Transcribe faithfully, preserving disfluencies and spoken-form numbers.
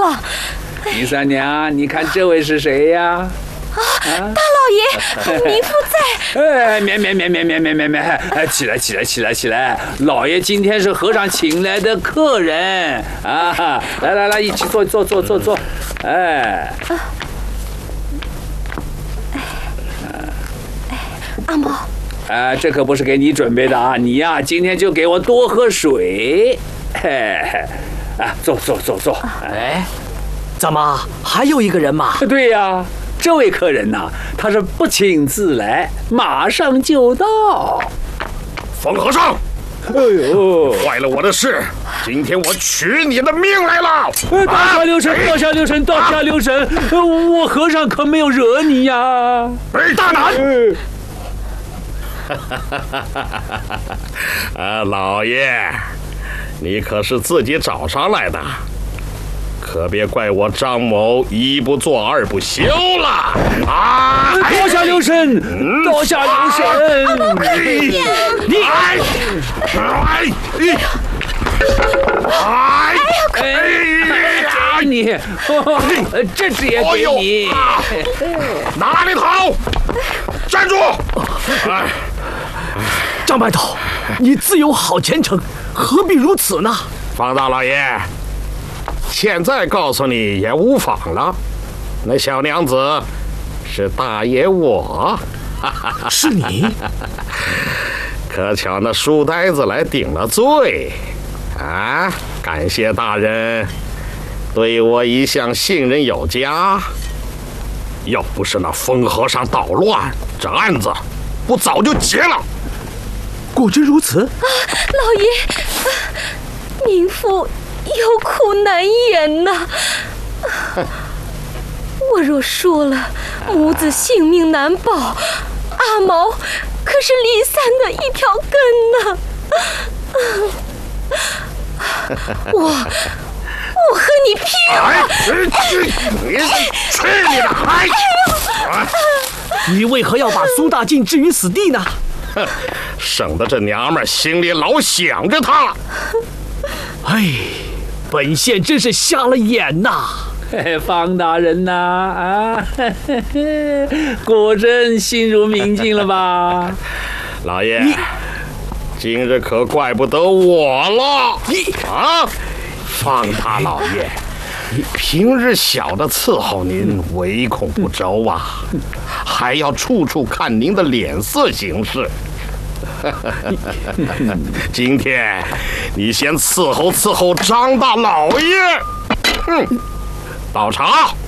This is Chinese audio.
了。 李三娘，你看这位是谁呀？啊， 大老爷，您父在。 哎，免免免免免免免免！哎，起来起来起来起来！老爷今天是和尚请来的客人啊！来来来，一起坐坐坐坐坐。哎。 阿毛。 啊，这可不是给你准备的啊！你呀，今天就给我多喝水。嘿，啊，坐坐坐坐。 哎，怎么还有一个人嘛？ 对呀，这位客人呐，他是不请自来，马上就到。 冯和尚， 哎呦， 坏了我的事！今天我取你的命来了！ 大侠留神，大侠留神，大侠留神！我和尚可没有惹你呀！ 哎，大胆！啊，老爷，你可是自己找上来的，可别怪我张某一不做二不休了啊！ 大侠留神，大侠留神！ 阿毛，快点！ 你哎哎哎哎呀，你，这只也给你， 哪里逃？站住！ 哎。张白头，你自有好前程，何必如此呢？ 方大老爷，现在告诉你也无妨了。那小娘子是大爷我， 是你？ 可巧那书呆子来顶了罪，啊！感谢大人对我一向信任有加。要不是那疯和尚捣乱，这案子不早就结了。 果真如此？ 啊，老爷，啊、民妇有苦难言呐、啊。我若说了，母子性命难保，阿毛可是李三的一条根呐、啊。我我和你拼了！ 哎，你去你的！哎， 你为何要把苏大进置于死地呢？ 哼，省得这娘们心里老想着他。 哎，本县真是瞎了眼呐！ 方大人呐，啊，果真心如明镜了吧？ 老爷，今日可怪不得我了。你啊，方大老爷，你平日小的伺候您，唯恐不周啊，还要处处看您的脸色行事。今天你先伺候伺候张大老爷。嗯，倒茶。